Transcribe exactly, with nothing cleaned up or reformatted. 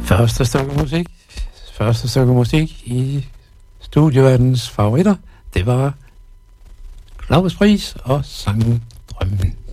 Første stykke musik, første stykke musik i studieverdens favoritter, det var Claus Friis og sangen Drømmen.